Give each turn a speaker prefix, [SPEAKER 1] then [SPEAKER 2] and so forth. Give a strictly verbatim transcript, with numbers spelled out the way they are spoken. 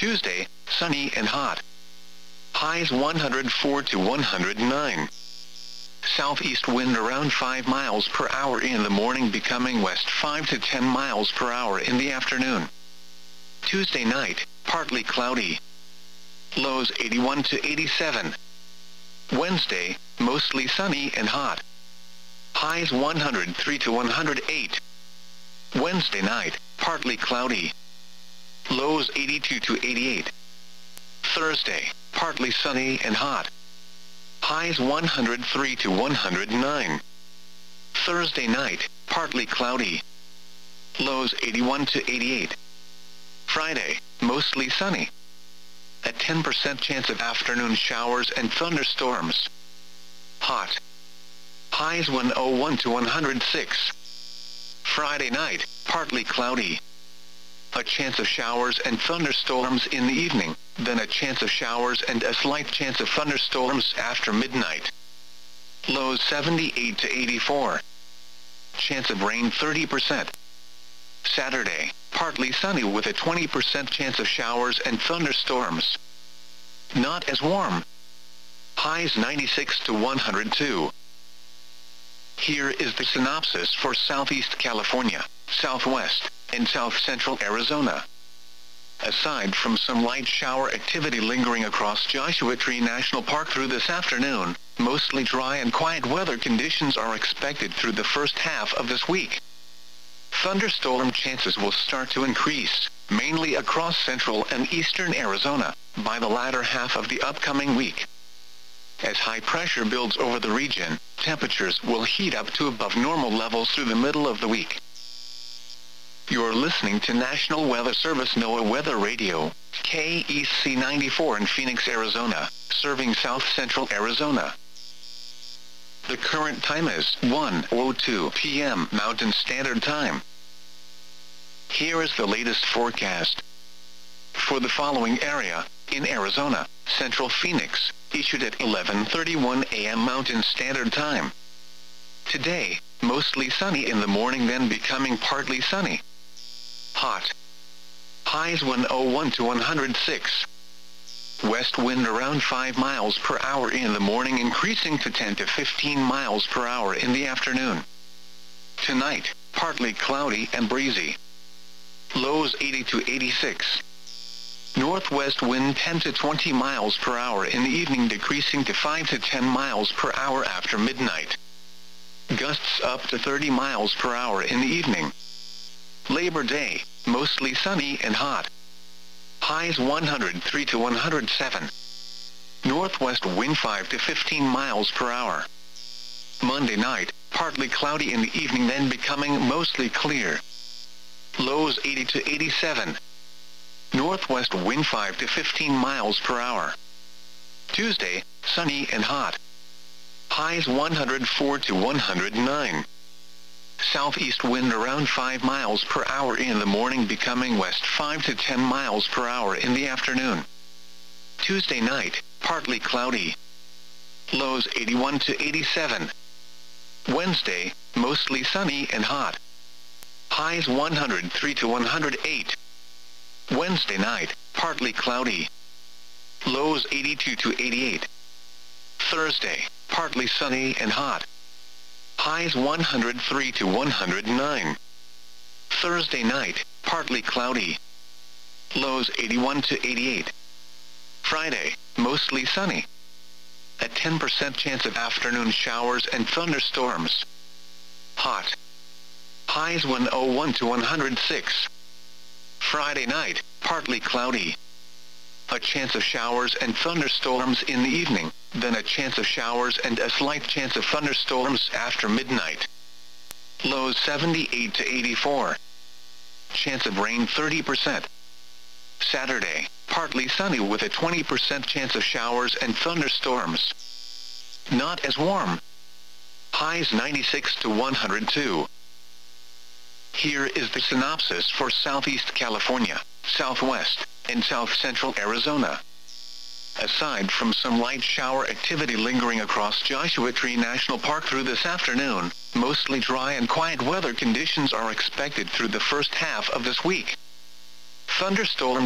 [SPEAKER 1] Tuesday, sunny and hot. Highs one hundred four to one hundred nine. Southeast wind around five miles per hour in the morning, becoming west five to ten miles per hour in the afternoon. Tuesday night, partly cloudy. Lows eighty-one to eighty-seven. Wednesday, mostly sunny and hot. Highs one hundred three to one hundred eight. Wednesday night, partly cloudy. Lows eighty-two to eighty-eight. Thursday, partly sunny and hot. Highs one hundred three to one hundred nine. Thursday night, partly cloudy. Lows eighty-one to eighty-eight. Friday, mostly sunny. A ten percent chance of afternoon showers and thunderstorms. Hot. Highs one oh one to one hundred six. Friday night, partly cloudy. A chance of showers and thunderstorms in the evening, then a chance of showers and a slight chance of thunderstorms after midnight. Lows seventy-eight to eighty-four. Chance of rain thirty percent. Saturday, partly sunny with a twenty percent chance of showers and thunderstorms. Not as warm. Highs ninety-six to one hundred two. Here is the synopsis for Southeast California, Southwest, and South Central Arizona. Aside from some light shower activity lingering across Joshua Tree National Park through this afternoon, mostly dry and quiet weather conditions are expected through the first half of this week. Thunderstorm chances will start to increase, mainly across central and eastern Arizona, by the latter half of the upcoming week. As high pressure builds over the region, temperatures will heat up to above normal levels through the middle of the week. You're listening to National Weather Service NOAA Weather Radio, K E C ninety-four in Phoenix, Arizona, serving South Central Arizona. The current time is one oh two p m Mountain Standard Time. Here is the latest forecast. For the following area, in Arizona, Central Phoenix, issued at eleven thirty-one a m Mountain Standard Time. Today, mostly sunny in the morning, then becoming partly sunny. Hot. Highs one oh one to one hundred six. West wind around five miles per hour in the morning, increasing to ten to fifteen miles per hour in the afternoon. Tonight, partly cloudy and breezy. Lows eighty to eighty-six. Northwest wind ten to twenty miles per hour in the evening, decreasing to five to ten miles per hour after midnight. Gusts up to thirty miles per hour in the evening. Labor Day, mostly sunny and hot. Highs one hundred three to one hundred seven. Northwest wind five to fifteen miles per hour. Monday night, partly cloudy in the evening, then becoming mostly clear. Lows eighty to eighty-seven. Northwest wind five to fifteen miles per hour. Tuesday, sunny and hot. Highs one hundred four to one hundred nine. Southeast wind around five miles per hour in the morning, becoming west five to ten miles per hour in the afternoon. Tuesday night, partly cloudy. Lows eighty-one to eighty-seven. Wednesday, mostly sunny and hot. Highs one hundred three to one hundred eight. Wednesday night, partly cloudy. Lows eighty-two to eighty-eight. Thursday, partly sunny and hot. Highs one hundred three to one hundred nine. Thursday night, partly cloudy. Lows eighty-one to eighty-eight. Friday, mostly sunny. A ten percent chance of afternoon showers and thunderstorms. Hot. Highs one oh one to one hundred six. Friday night, partly cloudy. A chance of showers and thunderstorms in the evening, then a chance of showers and a slight chance of thunderstorms after midnight. Lows seventy-eight to eighty-four. Chance of rain thirty percent. Saturday, partly sunny with a twenty percent chance of showers and thunderstorms. Not as warm. Highs ninety-six to one hundred two. Here is the synopsis for Southeast California, Southwest, and South Central Arizona. Aside from some light shower activity lingering across Joshua Tree National Park through this afternoon, mostly dry and quiet weather conditions are expected through the first half of this week. Thunderstorms